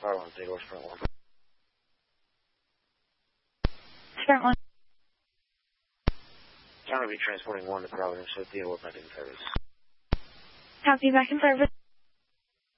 Fire 1, Theodore, Sprint 1. Sprint 1. I'm going to be transporting 1 to Providence, so Theodore back in service. Copy, back in service.